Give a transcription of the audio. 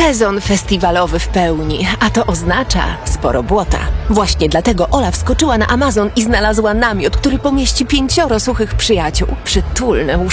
Sezon festiwalowy w pełni, a to oznacza sporo błota. Właśnie dlatego Ola wskoczyła na Amazon i znalazła namiot, który pomieści 5 suchych przyjaciół. Przytulne łóżko.